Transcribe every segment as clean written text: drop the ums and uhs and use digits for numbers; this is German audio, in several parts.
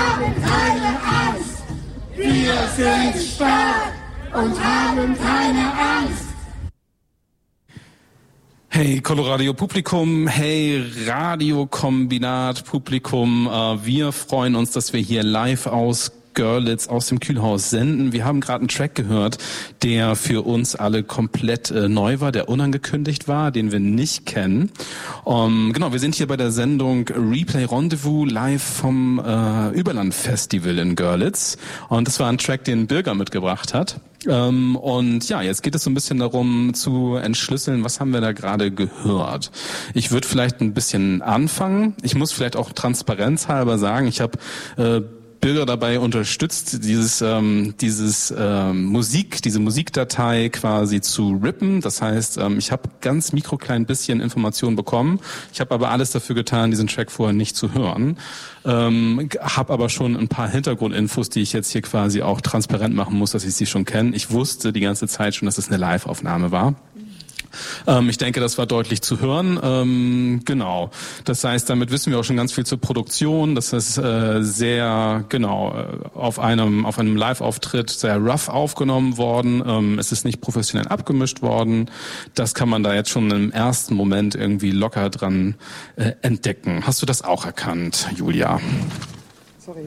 haben keine Angst. Wir sind stark und haben keine Angst. Hey Coloradio Publikum, hey Radiokombinat Publikum, wir freuen uns, dass wir hier live aus Görlitz aus dem Kühlhaus senden. Wir haben gerade einen Track gehört, der für uns alle komplett neu war, der unangekündigt war, den wir nicht kennen. Genau, wir sind hier bei der Sendung Replay Rendezvous live vom Überland Festival in Görlitz. Und das war ein Track, den Birger mitgebracht hat. Und ja, jetzt geht es so ein bisschen darum zu entschlüsseln, was haben wir da gerade gehört. Ich würde vielleicht ein bisschen anfangen. Ich muss vielleicht auch transparenzhalber sagen, ich habe Birger dabei unterstützt, diese Musikdatei quasi zu rippen. Das heißt, ich habe ganz mikroklein bisschen Informationen bekommen. Ich habe aber alles dafür getan, diesen Track vorher nicht zu hören. Habe aber schon ein paar Hintergrundinfos, die ich jetzt hier quasi auch transparent machen muss, dass ich sie schon kenne. Ich wusste die ganze Zeit schon, dass es eine Live-Aufnahme war. Ich denke, das war deutlich zu hören. Genau. Das heißt, damit wissen wir auch schon ganz viel zur Produktion. Das ist sehr auf einem Live-Auftritt sehr rough aufgenommen worden. Es ist nicht professionell abgemischt worden. Das kann man da jetzt schon im ersten Moment irgendwie locker dran entdecken. Hast du das auch erkannt, Julia? Sorry,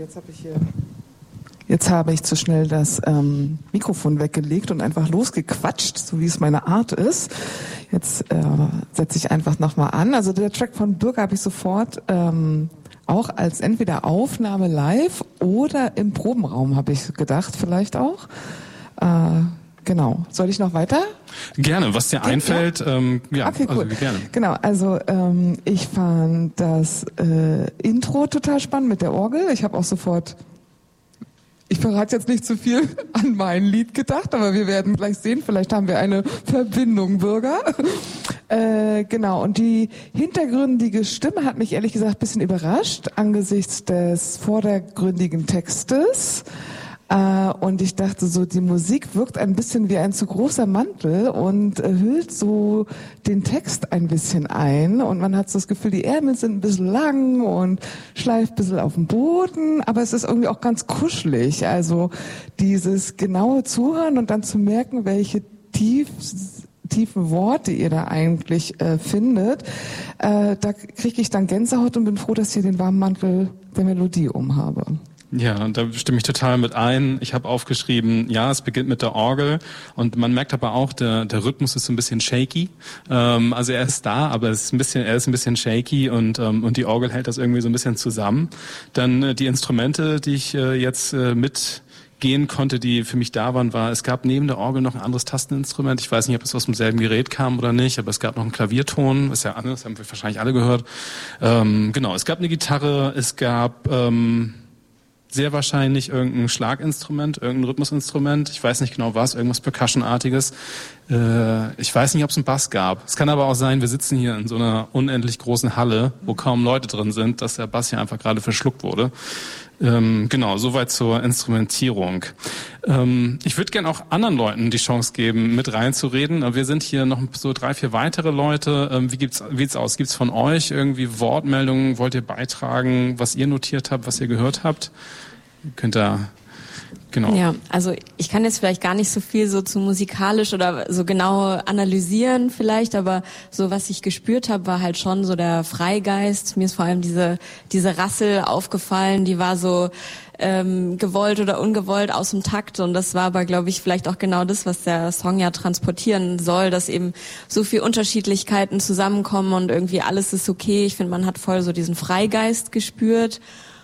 Jetzt habe ich zu schnell das Mikrofon weggelegt und einfach losgequatscht, so wie es meine Art ist. Jetzt setze ich einfach nochmal an. Also der Track von Birger habe ich sofort auch als entweder Aufnahme live oder im Probenraum, habe ich gedacht, vielleicht auch. Genau. Soll ich noch weiter? Gerne, was dir einfällt. Ja, okay, cool. Also gerne. Genau, also ich fand das Intro total spannend mit der Orgel. Ich habe auch sofort... Ich verrate jetzt nicht zu viel an mein Lied gedacht, aber wir werden gleich sehen. Vielleicht haben wir eine Verbindung, Bürger. Genau, und die hintergründige Stimme hat mich ehrlich gesagt ein bisschen überrascht angesichts des vordergründigen Textes. Und ich dachte so, die Musik wirkt ein bisschen wie ein zu großer Mantel und hüllt so den Text ein bisschen ein. Und man hat so das Gefühl, die Ärmel sind ein bisschen lang und schleift ein bisschen auf dem Boden. Aber es ist irgendwie auch ganz kuschelig. Also dieses genaue Zuhören und dann zu merken, welche tiefen Worte ihr da eigentlich findet. Da kriege ich dann Gänsehaut und bin froh, dass ich hier den warmen Mantel der Melodie umhabe. Ja, da stimme ich total mit ein. Ich habe aufgeschrieben, ja, es beginnt mit der Orgel und man merkt aber auch, der Rhythmus ist so ein bisschen shaky. Also er ist da, aber er ist ein bisschen shaky und die Orgel hält das irgendwie so ein bisschen zusammen. Dann die Instrumente, die ich jetzt mitgehen konnte, die für mich da waren, es gab neben der Orgel noch ein anderes Tasteninstrument. Ich weiß nicht, ob es aus demselben Gerät kam oder nicht, aber es gab noch einen Klavierton, ist ja anders, haben wir wahrscheinlich alle gehört. Genau, es gab eine Gitarre, es gab sehr wahrscheinlich irgendein Schlaginstrument, irgendein Rhythmusinstrument. Ich weiß nicht genau was, irgendwas Percussion-artiges. Ich weiß nicht, ob es einen Bass gab. Es kann aber auch sein, wir sitzen hier in so einer unendlich großen Halle, wo kaum Leute drin sind, dass der Bass hier einfach gerade verschluckt wurde. Genau, soweit zur Instrumentierung. Ich würde gern auch anderen Leuten die Chance geben, mit reinzureden. Wir sind hier noch so 3-4 weitere Leute. Wie sieht's aus? Gibt's von euch irgendwie Wortmeldungen? Wollt ihr beitragen, was ihr notiert habt, was ihr gehört habt? Könnt ihr... Genau. Ja, also ich kann jetzt vielleicht gar nicht so viel so zu musikalisch oder so genau analysieren vielleicht, aber so was ich gespürt habe, war halt schon so der Freigeist. Mir ist vor allem diese Rassel aufgefallen, die war so gewollt oder ungewollt aus dem Takt und das war aber, glaube ich, vielleicht auch genau das, was der Song ja transportieren soll, dass eben so viel Unterschiedlichkeiten zusammenkommen und irgendwie alles ist okay. Ich finde, man hat voll so diesen Freigeist gespürt.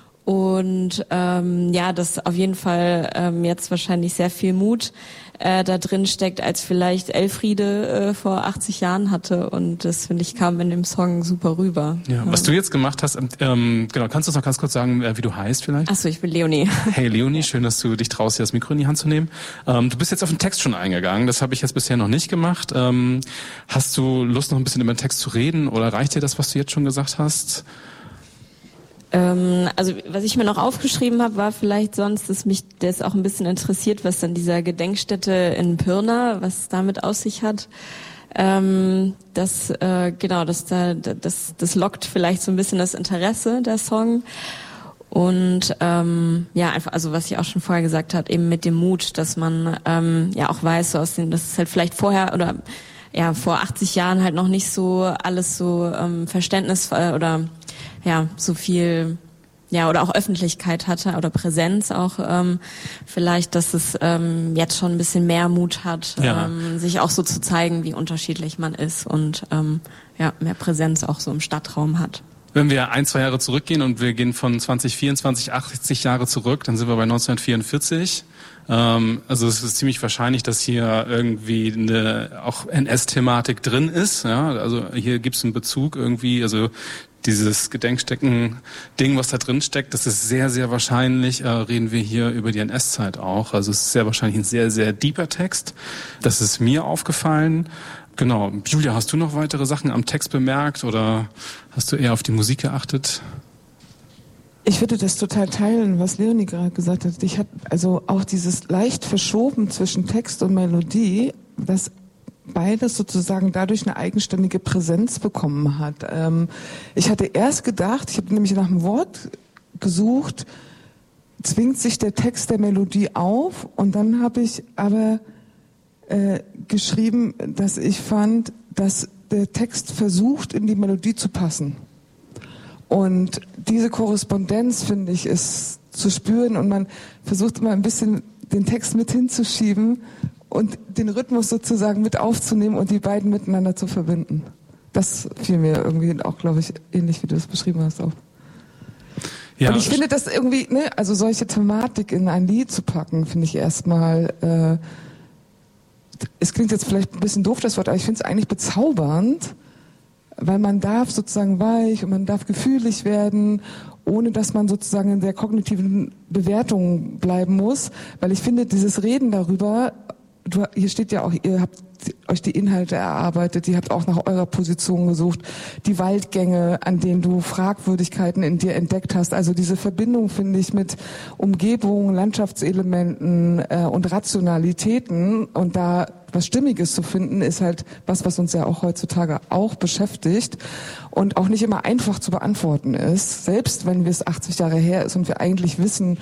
Und ja, dass auf jeden Fall jetzt wahrscheinlich sehr viel Mut da drin steckt, als vielleicht Elfriede vor 80 Jahren hatte. Und das, finde ich, kam in dem Song super rüber. Ja, was du jetzt gemacht hast, genau, kannst du uns noch ganz kurz sagen, wie du heißt vielleicht? Achso, ich bin Leonie. Hey Leonie, schön, dass du dich traust, hier das Mikro in die Hand zu nehmen. Du bist jetzt auf den Text schon eingegangen, das habe ich jetzt bisher noch nicht gemacht. Hast du Lust, noch ein bisschen über den Text zu reden oder reicht dir das, was du jetzt schon gesagt hast? Also was ich mir noch aufgeschrieben habe, war vielleicht sonst, dass mich das auch ein bisschen interessiert, was dann dieser Gedenkstätte in Pirna, was damit aus sich hat. Das lockt vielleicht so ein bisschen das Interesse, der Song. Und einfach, also was ich auch schon vorher gesagt habe, eben mit dem Mut, dass man auch weiß, dass es halt vielleicht vorher oder vor 80 Jahren halt noch nicht so alles so Verständnis oder so viel oder auch Öffentlichkeit hatte oder Präsenz auch vielleicht, dass es jetzt schon ein bisschen mehr Mut hat, sich auch so zu zeigen, wie unterschiedlich man ist und mehr Präsenz auch so im Stadtraum hat. Wenn wir 1-2 Jahre zurückgehen und wir gehen von 2024 80 Jahre zurück, dann sind wir bei 1944. Also es ist ziemlich wahrscheinlich, dass hier irgendwie eine auch NS-Thematik drin ist. Ja? Also hier gibt es einen Bezug irgendwie, also dieses Gedenkstätten-Ding, was da drin steckt, das ist sehr, sehr wahrscheinlich, reden wir hier über die NS-Zeit auch. Also es ist sehr wahrscheinlich ein sehr, sehr deeper Text. Das ist mir aufgefallen. Genau. Julia, hast du noch weitere Sachen am Text bemerkt oder hast du eher auf die Musik geachtet? Ich würde das total teilen, was Leonie gerade gesagt hat. Ich habe also auch dieses leicht verschoben zwischen Text und Melodie, dass beides sozusagen dadurch eine eigenständige Präsenz bekommen hat. Ich hatte erst gedacht, ich habe nämlich nach einem Wort gesucht, zwingt sich der Text der Melodie auf, und dann habe ich aber geschrieben, dass ich fand, dass der Text versucht, in die Melodie zu passen. Und diese Korrespondenz, finde ich, ist zu spüren, und man versucht immer ein bisschen den Text mit hinzuschieben und den Rhythmus sozusagen mit aufzunehmen und die beiden miteinander zu verbinden. Das fiel mir irgendwie auch, glaube ich, ähnlich wie du es beschrieben hast auch. Ja. Und ich finde das irgendwie, also solche Thematik in ein Lied zu packen, finde ich erstmal, es klingt jetzt vielleicht ein bisschen doof, das Wort, aber ich finde es eigentlich bezaubernd, weil man darf sozusagen weich und man darf gefühlig werden, ohne dass man sozusagen in der kognitiven Bewertung bleiben muss, weil ich finde, dieses Reden darüber, hier steht ja auch, ihr habt euch die Inhalte erarbeitet, ihr habt auch nach eurer Position gesucht, die Waldgänge, an denen du Fragwürdigkeiten in dir entdeckt hast, also diese Verbindung, finde ich, mit Umgebung, Landschaftselementen und Rationalitäten, und da was Stimmiges zu finden, ist halt was uns ja auch heutzutage auch beschäftigt und auch nicht immer einfach zu beantworten ist, selbst wenn es 80 Jahre her ist und wir eigentlich wissen,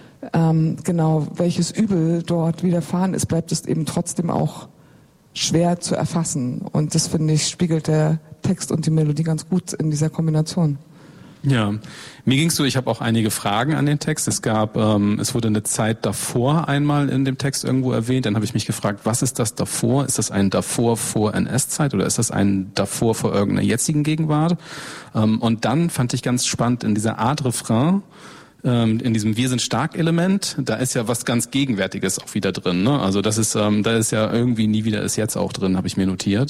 genau welches Übel dort widerfahren ist, bleibt es eben trotzdem auch schwer zu erfassen. Und das, finde ich, spiegelt der Text und die Melodie ganz gut in dieser Kombination. Ja, mir ging's so, ich habe auch einige Fragen an den Text. Es wurde eine Zeit davor einmal in dem Text irgendwo erwähnt. Dann habe ich mich gefragt, was ist das davor? Ist das ein davor vor NS-Zeit oder ist das ein davor vor irgendeiner jetzigen Gegenwart? Und dann fand ich ganz spannend in dieser Art Refrain, in diesem Wir sind stark Element, da ist ja was ganz Gegenwärtiges auch wieder drin, ne? Also das ist, da ist ja irgendwie nie wieder ist jetzt auch drin, habe ich mir notiert.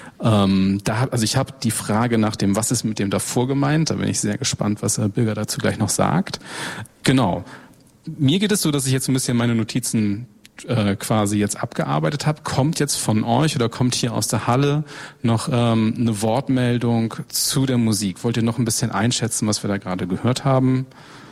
Ich habe die Frage nach dem, was ist mit dem davor gemeint, da bin ich sehr gespannt, was Herr Birger dazu gleich noch sagt. Genau. Mir geht es so, dass ich jetzt ein bisschen meine Notizen quasi jetzt abgearbeitet habe. Kommt jetzt von euch oder kommt hier aus der Halle noch eine Wortmeldung zu der Musik? Wollt ihr noch ein bisschen einschätzen, was wir da gerade gehört haben?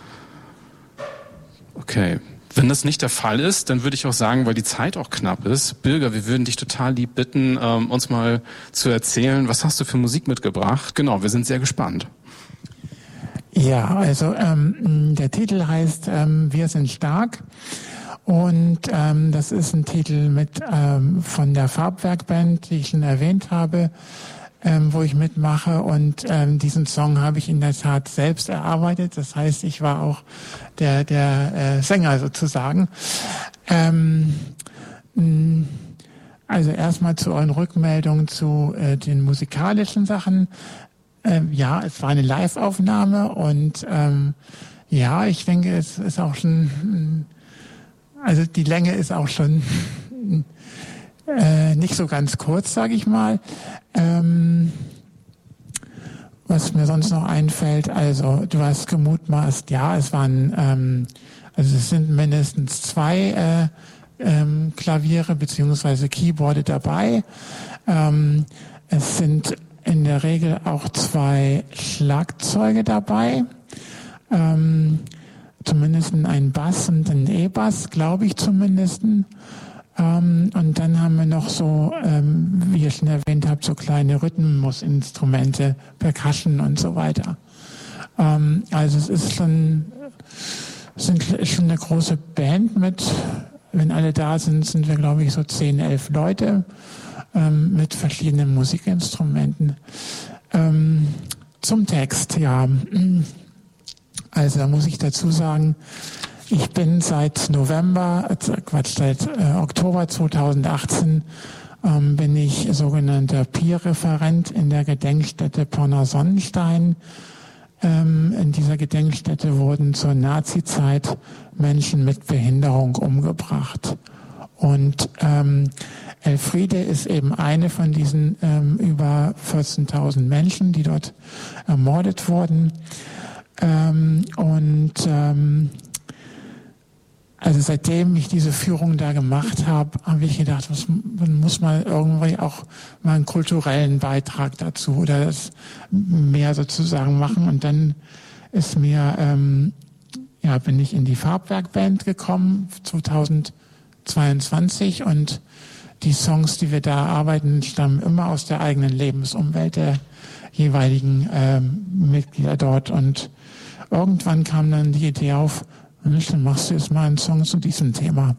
Okay, wenn das nicht der Fall ist, dann würde ich auch sagen, weil die Zeit auch knapp ist, Birger, wir würden dich total lieb bitten, uns mal zu erzählen, was hast du für Musik mitgebracht? Genau, wir sind sehr gespannt. Ja, also der Titel heißt Wir sind stark, und das ist ein Titel von der Farbwerkband, die ich schon erwähnt habe, wo ich mitmache, und diesen Song habe ich in der Tat selbst erarbeitet. Das heißt, ich war auch der Sänger sozusagen. Also erstmal zu euren Rückmeldungen zu den musikalischen Sachen. Ja, es war eine Live-Aufnahme, und ich denke, es ist auch schon, also die Länge ist auch schon nicht so ganz kurz, sage ich mal. Was mir sonst noch einfällt, also du hast gemutmaßt, ja, es waren, also es sind mindestens 2 Klaviere beziehungsweise Keyboarde dabei. Es sind in der Regel auch 2 Schlagzeuge dabei. Zumindest ein Bass und ein E-Bass, glaube ich zumindest. Und dann haben wir noch so, wie ihr schon erwähnt habt, so kleine Rhythmusinstrumente, Percussion und so weiter. Also es ist schon eine große Band mit, wenn alle da sind, sind wir, glaube ich, so 10, 11 Leute mit verschiedenen Musikinstrumenten. Zum Text, ja. Also da muss ich dazu sagen, ich bin seit Oktober 2018 bin ich sogenannter Peer-Referent in der Gedenkstätte Pirna-Sonnenstein. In dieser Gedenkstätte wurden zur Nazi-Zeit Menschen mit Behinderung umgebracht. Und Elfriede ist eben eine von diesen über 14.000 Menschen, die dort ermordet wurden. Also seitdem ich diese Führung da gemacht habe, habe ich gedacht, man muss mal irgendwie auch mal einen kulturellen Beitrag dazu oder das mehr sozusagen machen. Und dann ist bin ich in die Farbwerkband gekommen, 2022, und die Songs, die wir da arbeiten, stammen immer aus der eigenen Lebensumwelt der jeweiligen Mitglieder dort. Und irgendwann kam dann die Idee auf, dann machst du jetzt mal einen Song zu diesem Thema.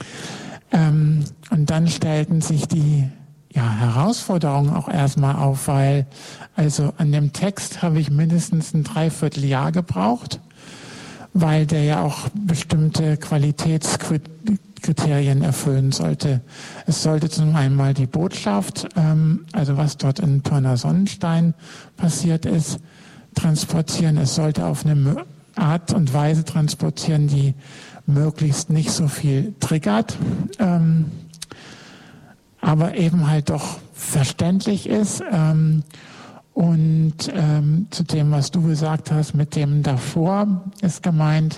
Und dann stellten sich die Herausforderungen auch erstmal auf, weil also an dem Text habe ich mindestens ein Dreivierteljahr gebraucht, weil der ja auch bestimmte Qualitätskriterien erfüllen sollte. Es sollte zum einen mal die Botschaft, also was dort in Pirna-Sonnenstein passiert ist, transportieren. Es sollte auf eine Art und Weise transportieren, die möglichst nicht so viel triggert, aber eben halt doch verständlich ist. Und zu dem, was du gesagt hast, mit dem davor ist gemeint,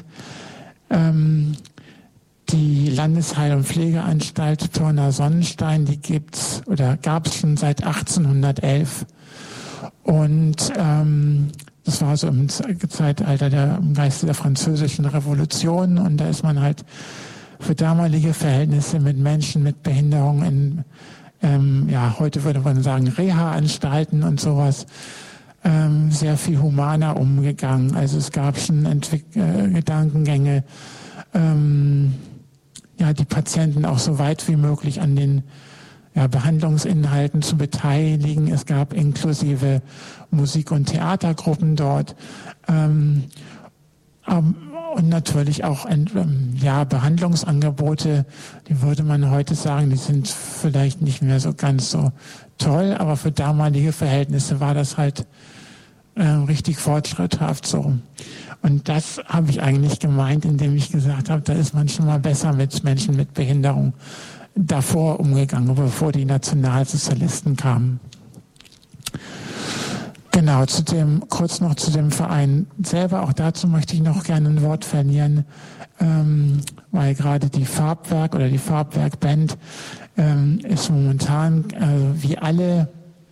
die Landesheil- und Pflegeanstalt Pirna-Sonnenstein, die gab es schon seit 1811. Und das war so im Zeitalter im Geiste der Französischen Revolution, und da ist man halt für damalige Verhältnisse mit Menschen mit Behinderung in, heute würde man sagen, Reha-Anstalten und sowas, sehr viel humaner umgegangen. Also es gab schon Gedankengänge, die Patienten auch so weit wie möglich an den Behandlungsinhalten zu beteiligen. Es gab inklusive Musik- und Theatergruppen dort. Und natürlich auch Behandlungsangebote, die würde man heute sagen, die sind vielleicht nicht mehr so ganz so toll, aber für damalige Verhältnisse war das halt richtig fortschritthaft so. Und das habe ich eigentlich gemeint, indem ich gesagt habe, da ist man schon mal besser mit Menschen mit Behinderung davor umgegangen, bevor die Nationalsozialisten kamen. Genau, kurz noch zu dem Verein selber. Auch dazu möchte ich noch gerne ein Wort verlieren, weil gerade die Farbwerk oder die Farbwerkband ist momentan, wie alle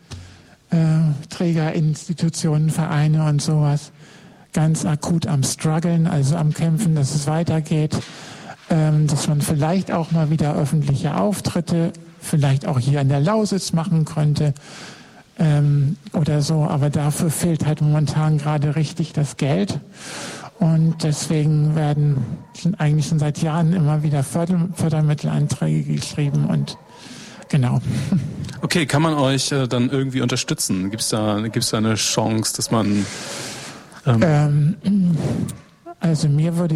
Trägerinstitutionen, Vereine und sowas, ganz akut am Struggeln, also am Kämpfen, dass es weitergeht. Dass man vielleicht auch mal wieder öffentliche Auftritte, vielleicht auch hier in der Lausitz machen könnte oder so. Aber dafür fehlt halt momentan gerade richtig das Geld. Und deswegen werden eigentlich schon seit Jahren immer wieder Fördermittelanträge geschrieben und genau. Okay, kann man euch dann irgendwie unterstützen? Gibt's da eine Chance, dass man... Also mir würde